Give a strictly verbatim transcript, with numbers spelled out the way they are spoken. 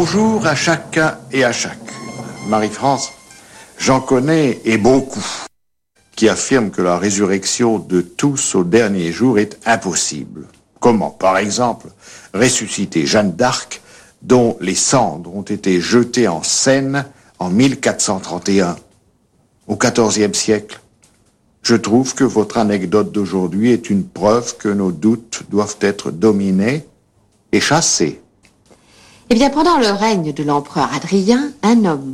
Bonjour à chacun et à chacune. Marie-France, j'en connais et beaucoup qui affirment que la résurrection de tous au dernier jour est impossible. Comment, par exemple, ressusciter Jeanne d'Arc, dont les cendres ont été jetées en Seine en mille quatre cent trente et un, au quatorzième siècle? Je trouve que votre anecdote d'aujourd'hui est une preuve que nos doutes doivent être dominés et chassés. Eh bien, pendant le règne de l'empereur Adrien, un homme